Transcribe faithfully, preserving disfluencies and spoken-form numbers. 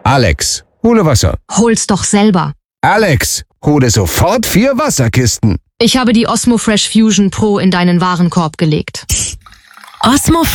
Alex, hole Wasser. Hol's doch selber. Alex, hole sofort vier Wasserkisten. Ich habe die Osmo Fresh Fusion Pro in deinen Warenkorb gelegt. Osmo